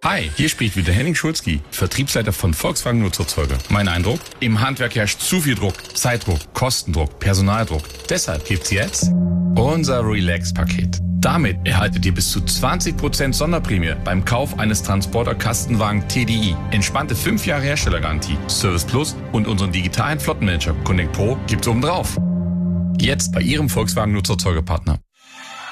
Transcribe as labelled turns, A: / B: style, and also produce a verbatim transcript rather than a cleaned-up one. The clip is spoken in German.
A: Hi, hier spricht wieder Henning Schulzki, Vertriebsleiter von Volkswagen Nutzerzeuger. Mein Eindruck? Im Handwerk herrscht zu viel Druck, Zeitdruck, Kostendruck, Personaldruck. Deshalb gibt's jetzt unser Relax-Paket. Damit erhaltet ihr bis zu zwanzig Prozent Sonderprämie beim Kauf eines Transporter Kastenwagen T D I. Entspannte fünf Jahre Herstellergarantie, Service Plus und unseren digitalen Flottenmanager Connect Pro gibt's obendrauf. Jetzt bei Ihrem Volkswagen Nutzerzeugerpartner.